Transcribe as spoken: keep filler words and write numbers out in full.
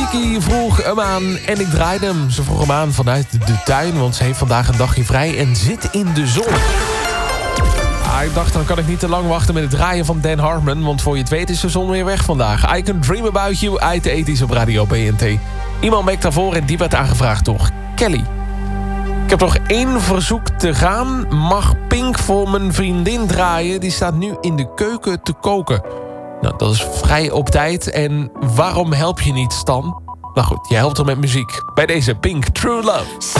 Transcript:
Kiki vroeg hem aan en ik draaide hem. Ze vroeg hem aan vanuit de tuin, want ze heeft vandaag een dagje vrij en zit in de zon. Ah, ik dacht, dan kan ik niet te lang wachten met het draaien van Dan Hartman, want voor je het weet is de zon weer weg vandaag. I Can Dream About You uit de ethisch op Radio B N T. Iemand merkt daarvoor en die werd aangevraagd door Kelly. Ik heb nog één verzoek te gaan. Mag Pink voor mijn vriendin draaien? Die staat nu in de keuken te koken. Nou, dat is vrij op tijd. En waarom help je niet, Stan? Nou goed, je helpt er met muziek. Bij deze Pink, True Love.